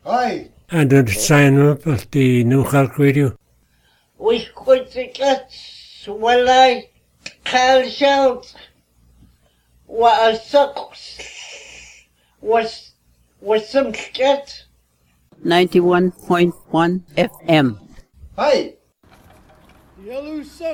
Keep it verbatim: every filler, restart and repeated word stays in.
Hi. And then sign up at the New Cork Radio. We could get well I call shout what a suck was was some get ninety-one point one F M. Hi. Yellow suck.